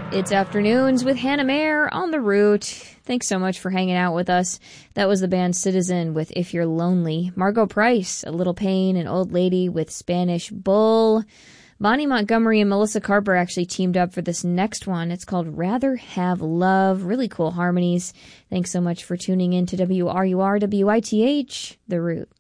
It's Afternoons with Hannah Mayer on the Root. Thanks so much for hanging out with us. That was the band Citizen with If You're Lonely. Margo Price, A Little Pain, and Old Lady with Spanish Bull. Bonnie Montgomery and Melissa Carper actually teamed up for this next one. It's called Rather Have Love. Really cool harmonies. Thanks so much for tuning in to WRUR WITH, The Root.